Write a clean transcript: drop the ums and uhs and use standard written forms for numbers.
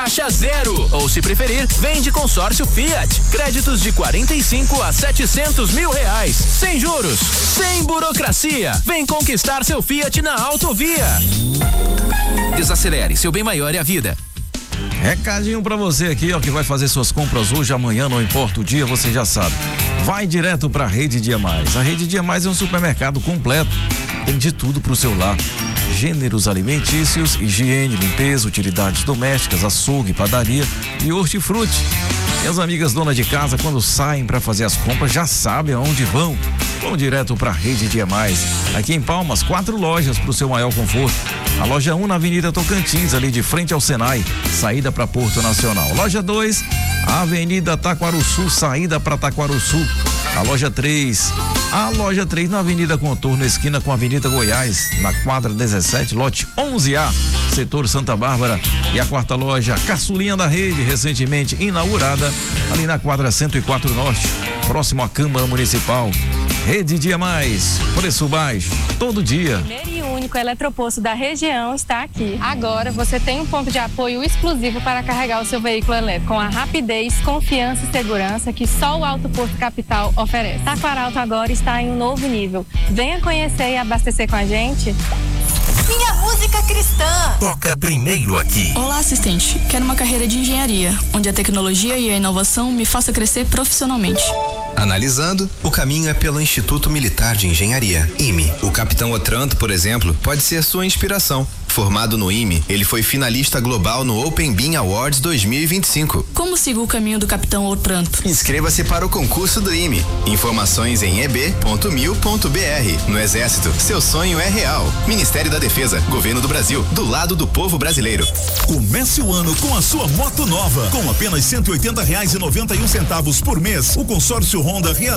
taxa zero. Ou se preferir, vende consórcio Fiat. Créditos de 45 a 700 mil reais. Sem juros, sem burocracia. Vem conquistar seu Fiat na Autovia. Desacelere, seu bem maior é a vida. Recadinho pra você aqui, ó, que vai fazer suas compras hoje, amanhã, não importa o dia, você já sabe. Vai direto pra Rede Dia Mais. A Rede Dia Mais é um supermercado completo. Tem de tudo pro seu lar. Gêneros alimentícios, higiene, limpeza, utilidades domésticas, açougue, padaria e hortifruti. Minhas amigas donas de casa, quando saem para fazer as compras, já sabem aonde vão. Vão direto para a Rede Dia Mais. Aqui em Palmas, 4 lojas para o seu maior conforto. A loja 1 na Avenida Tocantins, ali de frente ao Senai, saída para Porto Nacional. Loja 2, Avenida Taquaruçu, saída para Taquaruçu. A loja 3 na Avenida Contorno, esquina com a Avenida Goiás, na quadra 17, lote 11A, setor Santa Bárbara. E a 4ª loja, Caçulinha da Rede, recentemente inaugurada, ali na quadra 104 Norte, próximo à Câmara Municipal. Rede Dia Mais, preço baixo, todo dia. Primeiro e único eletroposto da região está aqui. Agora você tem um ponto de apoio exclusivo para carregar o seu veículo elétrico, com a rapidez, confiança e segurança que só o Alto Posto Capital oferece. Taquaralto agora está em um novo nível. Venha conhecer e abastecer com a gente. Minha música cristã. Toca primeiro aqui. Olá, assistente. Quero uma carreira de engenharia, onde a tecnologia e a inovação me façam crescer profissionalmente. Analisando, o caminho é pelo Instituto Militar de Engenharia, IME. O capitão Otranto, por exemplo, pode ser sua inspiração. Formado no IME, ele foi finalista global no Open Bean Awards 2025. Como sigo o caminho do capitão Otranto? Inscreva-se para o concurso do IME. Informações em eb.mil.br. No Exército, seu sonho é real. Ministério da Defesa, Governo do Brasil, do lado do povo brasileiro. Comece o ano com a sua moto nova. Com apenas R$ 180,91 por mês, o consórcio Honda realiza